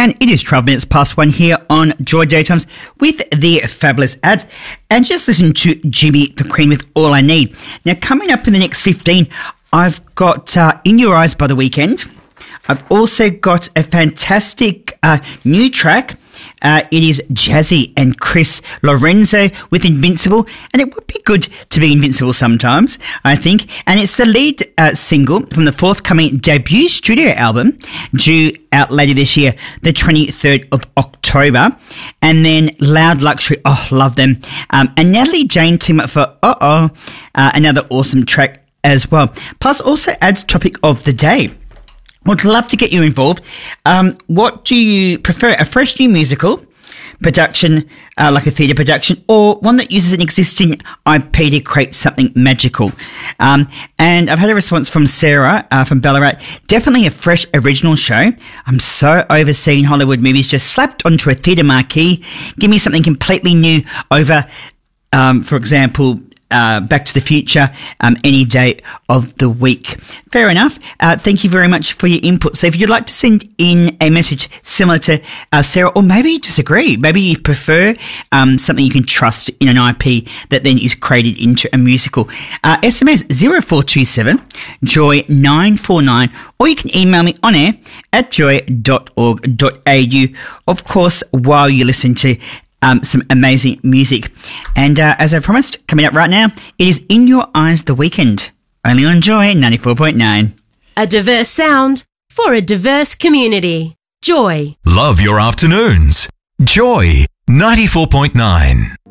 And it is 12 minutes past 1 here on Joy Daytimes with the fabulous ads. And just listen to Jimmy the Queen with All I Need. Now, coming up in the next 15, I've got In Your Eyes by The Weeknd. I've also got a fantastic new track. It is Jazzy and Chris Lorenzo with Invincible, and it would be good to be invincible sometimes, I think. And it's the lead single from the forthcoming debut studio album due out later this year, the 23rd of October. And then Loud Luxury, oh, love them. And Natalie Jane team up for another awesome track as well. Plus also adds topic of the day. Would love to get you involved. What do you prefer? A fresh new musical production, like a theatre production, or one that uses an existing IP to create something magical? And I've had a response from Sarah from Ballarat. Definitely a fresh original show. I'm so over seeing Hollywood movies just slapped onto a theatre marquee. Give me something completely new over, for example, Back to the Future, any day of the week. Fair enough. Thank you very much for your input. So if you'd like to send in a message similar to Sarah, or maybe you disagree, maybe you prefer something you can trust in an IP that then is created into a musical, SMS 0427 Joy 949, or you can email me on air at joy.org.au. Of course, while you listen to some amazing music. And as I promised, coming up right now, it is In Your Eyes The Weeknd, only on Joy 94.9. A diverse sound for a diverse community. Joy. Love your afternoons. Joy 94.9.